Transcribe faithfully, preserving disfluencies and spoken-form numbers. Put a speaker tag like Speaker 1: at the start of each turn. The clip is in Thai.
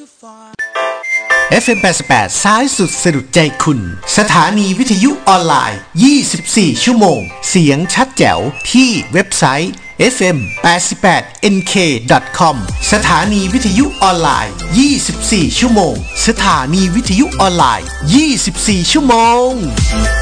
Speaker 1: เอฟ เอ็ม แปดสิบแปดซ้ายสุดสะดุดใจคุณสถานีวิทยุออนไลน์ยี่สิบสี่ชั่วโมงเสียงชัดแจ๋วที่เว็บไซต์ เอฟ เอ็ม แปดสิบแปด เอ็น เค ดอท คอม สถานีวิทยุออนไลน์ยี่สิบสี่ชั่วโมงสถานีวิทยุออนไลน์ยี่สิบสี่ชั่วโมง